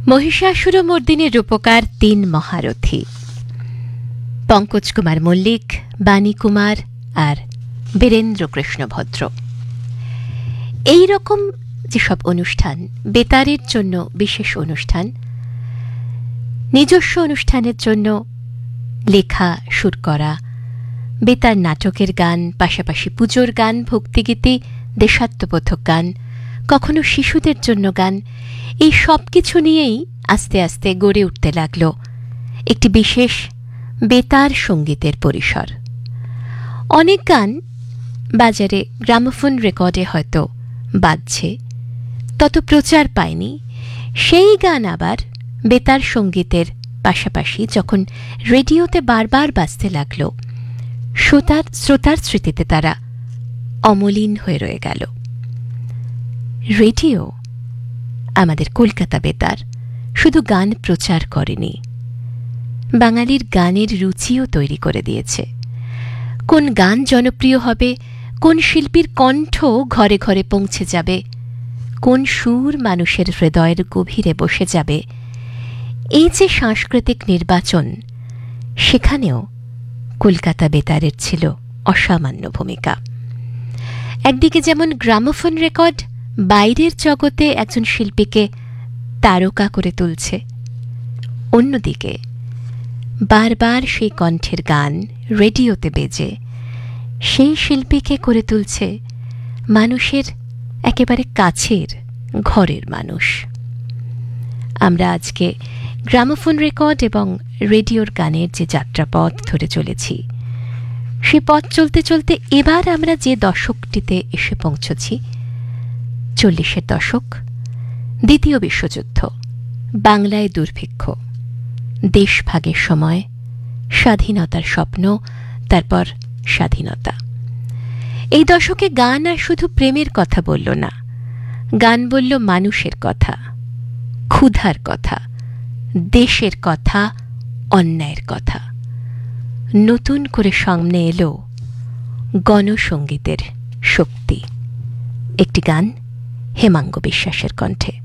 মহিষাসুরমর্দিনী রূপকার ৩ মহারথী পঙ্কজ কুমার মল্লিক, বাণী কুমার আর বীরেন্দ্র কৃষ্ণ ভদ্র। এই রকম যেসব অনুষ্ঠান, বেতারের জন্য বিশেষ অনুষ্ঠান, নিজস্ব অনুষ্ঠানের জন্য লেখা সুর করা, বেতার নাটকের গান, পাশাপাশি পুজোর গান, ভক্তিগীতি, দেশাত্মবোধক গান, কখনো শিশুদের জন্য গান, এই সব কিছু নিয়েই আস্তে আস্তে গড়ে উঠতে লাগল একটি বিশেষ বেতার সঙ্গীতের পরিসর। অনেক গান বাজারে গ্রামোফোন রেকর্ডে হয়তো বাজছে, তত প্রচার পায়নি। সেই গান আবার বেতার সঙ্গীতের পাশাপাশি যখন রেডিওতে বারবার বাজতে লাগল, শ্রোতার স্মৃতিতে তারা অমলিন হয়ে রয়ে গেল। রেডিও, আমাদের কলকাতা বেতার, শুধু গান প্রচার করেনি, বাঙালির গানের রুচিও তৈরি করে দিয়েছে। কোন গান জনপ্রিয় হবে, কোন শিল্পীর কণ্ঠ ঘরে ঘরে পৌঁছে যাবে, কোন সুর মানুষের হৃদয়ের গভীরে বসে যাবে, এই যে সাংস্কৃতিক নির্বাচন, সেখানেও কলকাতা বেতারের ছিল অসামান্য ভূমিকা। একদিকে যেমন গ্রামোফোন রেকর্ড বাইরের জগতে একজন শিল্পীকে তারকা করে তুলছে, অন্যদিকে বারবার সেই কণ্ঠের গান রেডিওতে বেজে সেই শিল্পীকে করে তুলছে মানুষের একেবারে কাছের ঘরের মানুষ। আমরা আজকে গ্রামোফোন রেকর্ড এবং রেডিওর গানের যে যাত্রাপথ ধরে চলেছি, সে পথ চলতে চলতে এবার আমরা যে দশকটিতে এসে পৌঁছেছি, 40-এর দশক, দ্বিতীয় বিশ্বযুদ্ধ, বাংলায় দুর্ভিক্ষ, দেশভাগের সময়, স্বাধীনতার স্বপ্ন, তারপর স্বাধীনতা। এই দশকে গান আর শুধু প্রেমের কথা বলল না, গান বলল মানুষের কথা, ক্ষুধার কথা, দেশের কথা, অন্যায়ের কথা। নতুন করে সামনে এলো গণসঙ্গীতের শক্তি। একটি গান হেমাঙ্গ বিশ্বাসের কণ্ঠে।